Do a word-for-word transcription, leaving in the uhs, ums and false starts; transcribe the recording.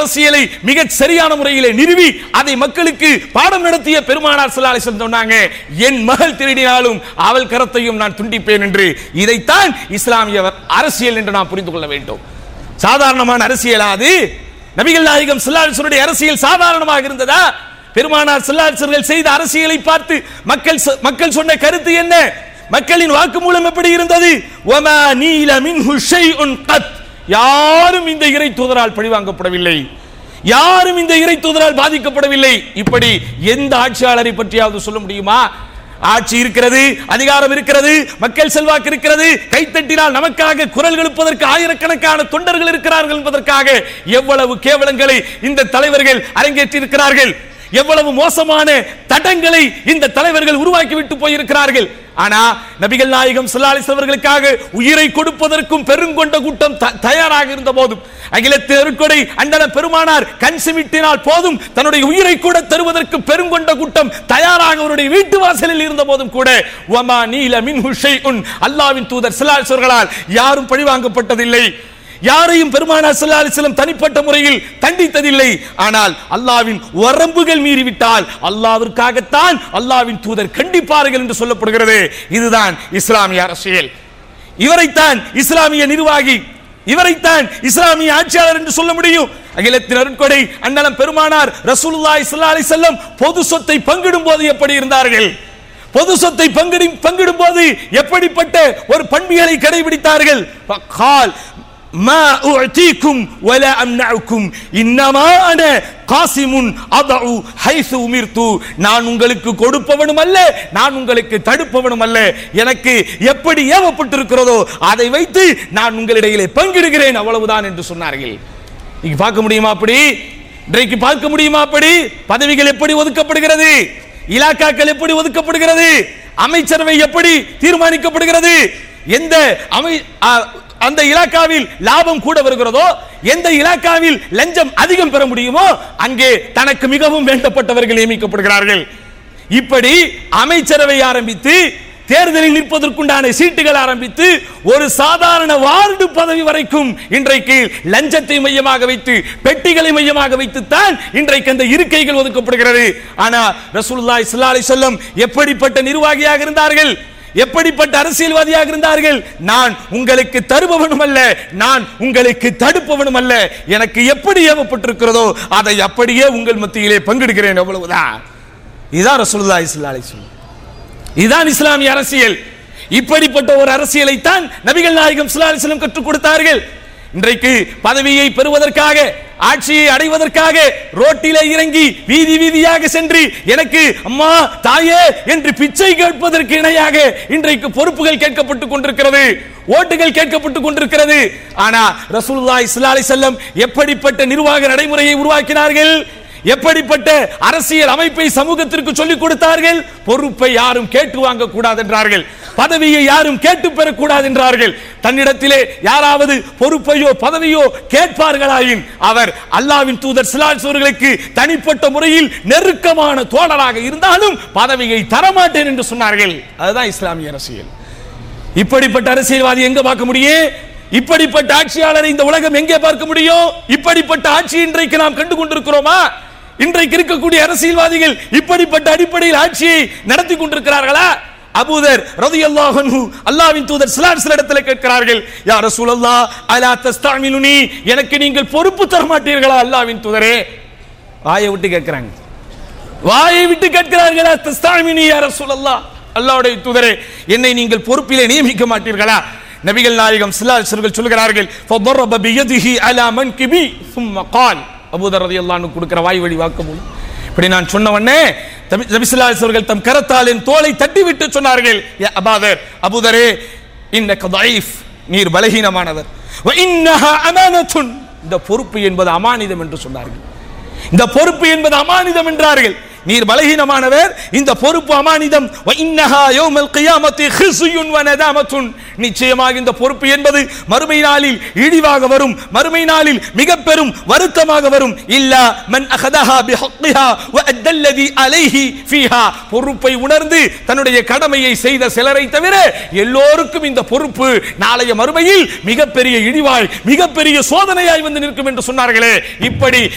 அரசியலை மிக சரியான முறையிலே நிறுவி அதை மக்களுக்கு பாடம் நடத்திய பெருமானார் ஸல்லல்லாஹு அலைஹி வஸல்லம் சொன்னாங்க, என் மகள் திருடினாலும் அவள் கரத்தையும் நான் துண்டிப்பேன் என்று. இதைத்தான் இஸ்லாமிய அரசியல் என்று நாம் புரிந்து கொள்ள வேண்டும். சாதாரணமான அரசியலா அது? நபிகள் நாயகம் ஸல்லல்லாஹு அலைஹி வஸல்லம் அரசியல் சாதாரணமாக இருந்ததா? பெருமானார் ஸல்லல்லாஹு அலைஹி வஸல்லம் செய்த அரசியலை பார்த்து மக்கள் மக்கள் சொன்ன கருத்து என்ன? மக்களின் வாக்குமூலம் எப்படி இருந்தது? வமா நீல மின்ஹு ஷைஉன் கத். யாரும் இந்த இறை தூதரால் பழிவாங்கப்படவில்லை, யாரும் இந்த இறை தூதரால் பாதிக்கப்படவில்லை. இப்படி எந்த ஆட்சியாளரை பற்றியாவது சொல்ல முடியுமா? ஆட்சி இருக்கிறது, அதிகாரம் இருக்கிறது, மக்கள் செல்வாக்கு இருக்கிறது, கைத்தட்டினால் நமக்காக குரல் எழுப்பதற்கு ஆயிரக்கணக்கான தொண்டர்கள் இருக்கிறார்கள் என்பதற்காக எவ்வளவு கேவலங்களை இந்த தலைவர்கள் அரங்கேற்றி இருக்கிறார்கள், எவ்வளவு மோசமான தடங்களை இந்த தலைவர்கள் உருவாக்கி விட்டு போயிருக்கிறார்கள். ஆனா நபிகள் நாயகம் ஸல்லல்லாஹு அலைஹி வஸல்லம் அவர்களுக்காக உயிரை கொடுப்பதற்கும் பெருங்கொண்ட கூட்டம் தயாராக இருந்த போதும், அகிலத்து அருட்கொடை அண்ணன் பெருமானார் கண் சிமிட்டினால் போதும் தன்னுடைய உயிரை கூட தருவதற்கு பெருங்கொண்ட கூட்டம் தயாராக அவருடைய வீட்டு வாசலில் இருந்த போதும் கூட வமா நீல மின்ஹு ஷைஉன், அல்லாஹ்வின் தூதர் ஸல்லல்லாஹு அலைஹி வஸல்லம் யாரும் பழிவாங்கப்பட்டதில்லை, யாரையும் பெருமானார் ஸல்லல்லாஹு அலைஹி வஸல்லம் தனிப்பட்ட முறையில் தண்டித்ததில்லை. ஆனால் அல்லாஹ்வின் வரம்புகள் மீறிவிட்டால் அல்லாஹ்விற்காகத்தான் அல்லாஹ்வின் தூதர் கண்டிப்பார்கள் என்று சொல்லப்படுகிறது. இதுதான் இஸ்லாமிய அரசியல். இவரைத்தான் இஸ்லாமிய நிர்வாகி, இவரைத்தான் இஸ்லாமிய ஆட்சியாளர் என்று சொல்ல முடியும். அகிலத்தின் அருட்கொடை அண்ணலம் பெருமானார் ரசூலுல்லாஹி ஸல்லல்லாஹு அலைஹி வஸல்லம் பொது சொத்தை பங்கிடும் போது எப்படி இருந்தார்கள், பொது சொத்தை பங்கிடும் போது எப்படிப்பட்ட ஒரு பண்பியலை கடைபிடித்தார்கள்? கால் மா உஅதீக்கும் வலா அம்னஉக்கும் இன்னமா அன காசிமுன் அதஉ ஹைஸு உமிர்து. நான் உங்களுக்கு கொடுப்பவனும் அல்ல, நான் உங்களுக்கு தடுப்பவனும் அல்ல. எனக்கு எப்படி ஏவப்பட்டிருக்கிறதோ அதை வைத்து நான் உங்களிடையிலே பங்கிடுகிறேன், அவ்வளவுதான் என்று சொன்னார்கள். நீங்க பார்க்க முடியுமா அப்படி? இன்றைக்கு பார்க்க முடியுமா அப்படி? பதவிகள் எப்படி ஒதுக்கப்படுகிறது, இலாக்காக்கள் எப்படி ஒதுக்கப்படுகிறது, அமைச்சரவை எப்படி தீர்மானிக்கப்படுகிறது, எந்த அமை அந்த இலாக்காவில் லாபம் கூட வருகிறதோ, எந்த இலாக்காவில் லஞ்சம் அதிகம் பெற முடியுமோ அங்கே தனக்கு மிகவும் வேண்டப்பட்டவர்கள் நியமிக்கப்படுகிறார்கள். இப்படி அமைச்சரவை ஆரம்பித்து தேர்தலில் நிற்பதற்குண்டான சீட்டுகள் ஆரம்பித்து ஒரு சாதாரண வார்டு பதவி வரைக்கும் இன்றைக்கு லஞ்சத்தை மையமாக வைத்து பெட்டிகளை மையமாக வைத்துத்தான் இன்றைக்கு அந்த இருக்கைகள் ஒதுக்கப்படுகிறது. ஆனா ரசூலுல்லாஹி ஸல்லல்லாஹு அலைஹி வஸல்லம் எப்படிப்பட்ட நிர்வாகியாக இருந்தார்கள், எப்படிப்பட்ட அரசியல்வாதியாக இருந்தார்கள்? நான் உங்களுக்கு தருபவனும் அல்ல, நான் உங்களுக்கு தடுப்பவனும் அல்ல. எனக்கு எப்படி ஏவப்பட்டிருக்கிறதோ அதை அப்படியே உங்கள் மத்தியிலே பங்கெடுக்கிறேன், அவ்வளவுதான். இதுதான் ரசூலுல்லாஹி ஸல்லல்லாஹு அலைஹி வஸல்லம், இதுதான் இஸ்லாமிய அரசியல். இப்படிப்பட்ட ஒரு அரசியலை தான் நபிகள் நாயகம் ஸல்லல்லாஹு அலைஹி வஸல்லம் கற்றுக் கொடுத்தார்கள். இன்றைக்கு பதவியை பெறுவதற்காக, ஆட்சியை அடைவதற்காக ரோட்டிலே இறங்கி வீதி வீதியாக சென்று எனக்கு அம்மா தாயே என்று பிச்சை கேட்பதற்கு இணையாக இன்றைக்கு பொறுப்புகள் கேட்கப்பட்டுக் கொண்டிருக்கிறது, ஓட்டுகள் கேட்கப்பட்டுக் கொண்டிருக்கிறது. ஆனா ரசூலுல்லாஹி ஸல்லல்லாஹு அலைஹி வஸல்லம் எப்படிப்பட்ட நிர்வாக நடைமுறையை உருவாக்கினார்கள், எப்படிப்பட்ட அரசியல் அமைப்பை சமூகத்திற்கு சொல்லிக் கொடுத்தார்கள்? பொறுப்பை யாரும் கேட்டு வாங்க கூடாது என்றார்கள், பதவியை யாரும் கேட்டு பெறக்கூடாது என்றார்கள். தன்னிடத்திலே யாராவது பொறுப்பையோ பதவியோ கேட்பார்களாயின் அவர் அல்லாஹ்வின் தூதர் ஸல்லல்லாஹு அலைஹி வஸல்லம் தனிப்பட்ட முறையில் நெருக்கமான தோழராக இருந்தாலும் பதவியை தரமாட்டேன் என்று சொன்னார்கள். அதுதான் இஸ்லாமிய அரசியல். இப்படிப்பட்ட அரசியல்வாதி எங்க பார்க்க முடியும்? இப்படிப்பட்ட ஆட்சியாளரை இந்த உலகம் எங்கே பார்க்க முடியும்? இப்படிப்பட்ட ஆட்சி இன்றைக்கு நாம் கண்டு கொண்டிருக்கிறோமா? இன்றைக்கு இருக்கக்கூடிய அரசியல்வாதிகள் இப்படிப்பட்ட அடிப்படையில் ஆட்சியை நடத்தி கொண்டிருக்கிறார்களா? அபூதர் ரலியல்லாஹு அன்ஹு அல்லாஹ்வின் தூதர் ஸல்லல்லாஹு அலைஹி வஸல்லம் இடத்திலே கேட்கிறார்கள், யா ரசூலல்லாஹ் அலா தஸ்தஅமிலுனி, எனக்கு நீங்கள் பொறுப்பு தர மாட்டீர்களா அல்லாஹ்வின் தூதரே? வாயை விட்டு கேட்கிறாங்க, வாயை விட்டு கேட்கிறார்களா? தஸ்தஅமிலுனி யா ரசூலல்லாஹ், அல்லாஹ்வுடைய தூதரே என்னை நீங்கள் பொறுப்பிலே நியமிக்க மாட்டீர்களா? நபிகள் நாயகம் ஸல்லல்லாஹு அலைஹி வஸல்லம் சொல்கிறார்கள், ஃபضرب بيده على منكبي ثم قال, அபூதர் ரலியல்லாஹு அன்ஹு கொடுக்கிற வாய் வழி வாக்குமூலம். இப்படி நான் சொன்ன உடனே நபி ஸல்லல்லாஹு அலைஹி வஸல்லம் தம் கரத்தால் என் தோளை தட்டி விட்டு சொன்னார்கள், யா அபூதர், அபூதரே இன்னக ضعيف, நீர் பலகீனமானவர், வ இன்னஹா அமானத்துன், இந்த பொறுப்பு என்பது அமானிதம் என்று சொன்னார்கள். இந்த பொறுப்பு என்பது அமானிதம் என்றார்கள். நீர் பலகீனமானவர், இந்த பொறுப்பு அமானிதம். வ இன்னஹா யௌமல் கியாமத்தி ஹிஸ்யுன் வ நதாமத்துன், நிச்சயமாக இந்த பொறுப்பு என்பது மறுமை நாளில் இழிவாக வரும், மறுமை நாளில் மிக பெரும் வருத்தமாக வரும். இல்லா மன் அகதஹா பிஹக்கிஹா வ அத்தல்லதி அலைஹி ஃபீஹா, பொறுப்பை உணர்ந்து தன்னுடைய கடமையை செய்த சிலரை தவிர எல்லோருக்கும் இந்த பொறுப்பு நாளைய மறுமையில் மிகப்பெரிய இழிவாய் மிகப்பெரிய சோதனையாய் வந்து நிற்கும் என்று சொன்னார்களே. இப்படி